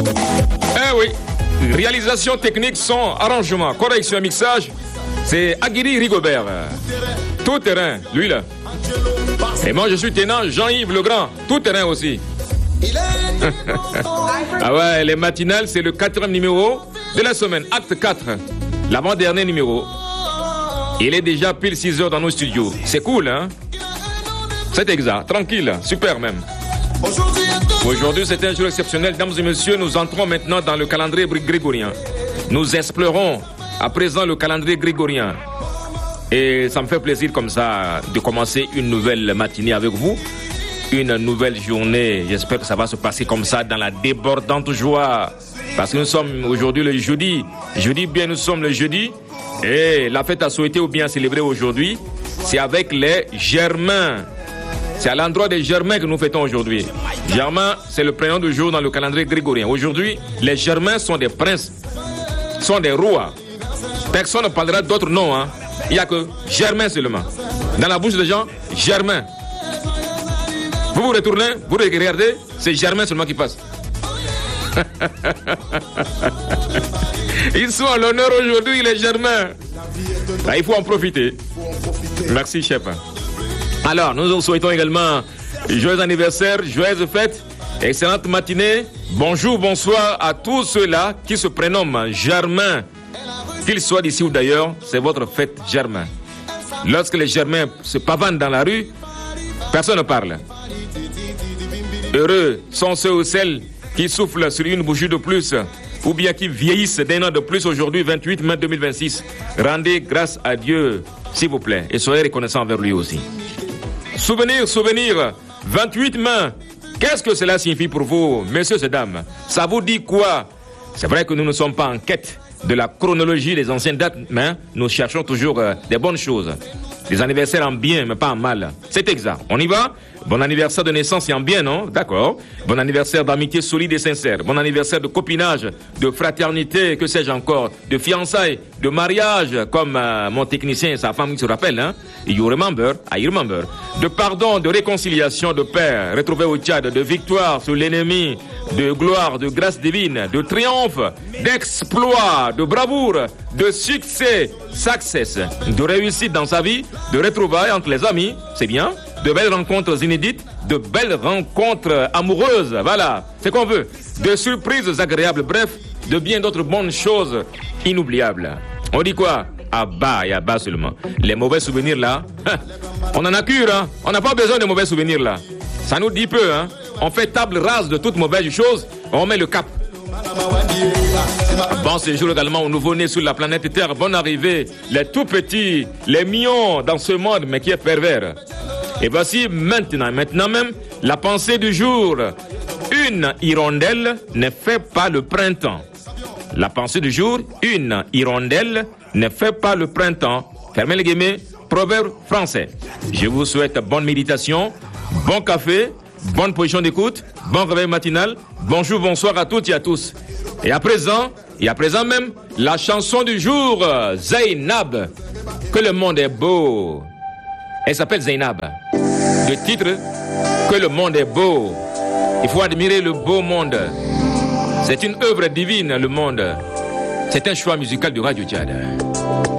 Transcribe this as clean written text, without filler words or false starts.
Eh oui, réalisation technique, son, arrangement, correction, mixage, c'est Aguiri Rigobert. Tout terrain, lui là. Et moi je suis tenant Jean-Yves Legrand, tout terrain aussi. Ah ouais, les matinales, c'est le 4e numéro de la semaine, acte 4, l'avant-dernier numéro. Il est déjà pile 6 heures dans nos studios. C'est cool, hein? C'est exact, tranquille, super même. Aujourd'hui, c'est un jour exceptionnel. Dames et messieurs, nous entrons maintenant dans le calendrier grégorien. Nous explorons à présent le calendrier grégorien. Et ça me fait plaisir comme ça de commencer une nouvelle matinée avec vous. Une nouvelle journée. J'espère que ça va se passer comme ça dans la débordante joie. Parce que nous sommes aujourd'hui le jeudi. Je dis bien, nous sommes le jeudi. Et la fête à souhaiter ou bien célébrer aujourd'hui, c'est avec les Germains. C'est à l'endroit des Germains que nous fêtons aujourd'hui. Germain, c'est le prénom du jour dans le calendrier grégorien. Aujourd'hui, les Germains sont des princes, sont des rois. Personne ne parlera d'autres noms, hein. Il n'y a que Germain seulement. Dans la bouche des gens, Germain. Vous vous retournez, vous regardez, c'est Germain seulement qui passe. Ils sont à l'honneur aujourd'hui, les Germains. Là, il faut en profiter. Merci, chef. Alors, nous vous souhaitons également joyeux anniversaire, joyeuses fêtes, excellente matinée. Bonjour, bonsoir à tous ceux-là qui se prénomment Germain. Qu'ils soient d'ici ou d'ailleurs, c'est votre fête Germain. Lorsque les Germains se pavanent dans la rue, personne ne parle. Heureux sont ceux ou celles qui soufflent sur une bougie de plus ou bien qui vieillissent d'un an de plus aujourd'hui, 28 mai 2026. Rendez grâce à Dieu, s'il vous plaît, et soyez reconnaissants envers lui aussi. Souvenir, 28 mai. Qu'est-ce que cela signifie pour vous, messieurs et dames? Ça vous dit quoi? C'est vrai que nous ne sommes pas en quête de la chronologie des anciennes dates, mais nous cherchons toujours des bonnes choses. Des anniversaires en bien, mais pas en mal. C'est exact. On y va? Bon anniversaire de naissance et en bien, non? D'accord. Bon anniversaire d'amitié solide et sincère. Bon anniversaire de copinage, de fraternité, que sais-je encore, de fiançailles, de mariage, comme mon technicien et sa femme qui se rappellent, hein? You remember, I remember. De pardon, de réconciliation, de paix, retrouvé au Tchad, de victoire sur l'ennemi, de gloire, de grâce divine, de triomphe, d'exploit, de bravoure, de succès, success, de réussite dans sa vie, de retrouvailles entre les amis, c'est bien, de belles rencontres inédites, de belles rencontres amoureuses, voilà, c'est qu'on veut, de surprises agréables, bref, de bien d'autres bonnes choses inoubliables. On dit quoi? À bas et à bas seulement. Les mauvais souvenirs là, on en a cure, hein? On n'a pas besoin de mauvais souvenirs là. Ça nous dit peu, hein? On fait table rase de toutes mauvaises choses, on met le cap. Bon séjour également aux nouveau-nés sur la planète Terre. Bonne arrivée, les tout petits, les mignons dans ce monde, mais qui est pervers. Et voici maintenant même, la pensée du jour. Une hirondelle ne fait pas le printemps. La pensée du jour, une hirondelle ne fait pas le printemps. Fermez les guillemets, proverbe français. Je vous souhaite bonne méditation, bon café, bonne position d'écoute, bon réveil matinal. Bonjour, bonsoir à toutes et à tous. Et à présent même, la chanson du jour, Zainab. Que le monde est beau. Elle s'appelle Zainab. Le titre, que le monde est beau. Il faut admirer le beau monde. C'est une œuvre divine, le monde. C'est un choix musical du Radio Tchad.